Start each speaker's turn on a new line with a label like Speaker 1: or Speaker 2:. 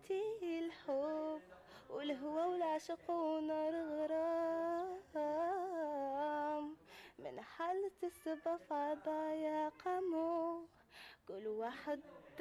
Speaker 1: فيه الحب والهوى والعشق ونار غرام، من حالة السبا في عضايا قاموا كل واحد